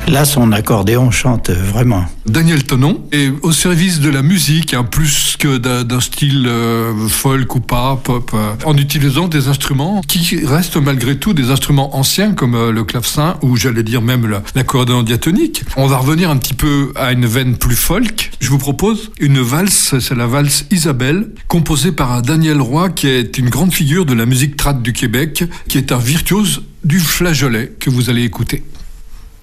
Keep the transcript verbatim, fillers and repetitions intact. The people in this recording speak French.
Là, son accordéon chante vraiment. Daniel Thonon est au service de la musique, hein, plus que d'un, d'un style euh, folk ou pas, pop, euh, en utilisant des instruments qui restent malgré tout des instruments anciens comme euh, le clavecin ou j'allais dire même la, l'accordéon diatonique. On va revenir un petit peu à une veine plus folk. Je vous propose une valse, c'est la valse Isabelle, composée par Daniel Roy, qui est une grande figure de la musique trad du Québec, qui est un virtuose du flageolet que vous allez écouter.